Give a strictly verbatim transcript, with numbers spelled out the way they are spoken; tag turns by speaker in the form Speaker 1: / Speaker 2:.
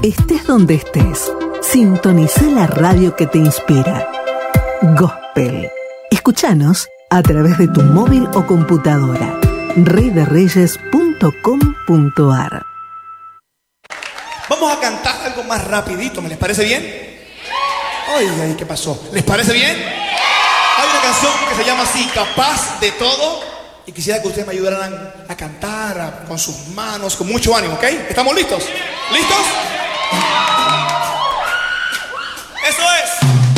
Speaker 1: Estés donde estés, sintoniza la radio que te inspira. Gospel. Escúchanos a través de tu móvil o computadora. rey de reyes punto com punto a r.
Speaker 2: Vamos a cantar algo más rapidito, ¿me les parece bien? Ay, ay, ¿qué pasó? ¿Les parece bien? Hay una canción que se llama así, Capaz de Todo, y quisiera que ustedes me ayudaran a cantar a, con sus manos, con mucho ánimo, ¿ok? ¿Estamos listos? ¿Listos?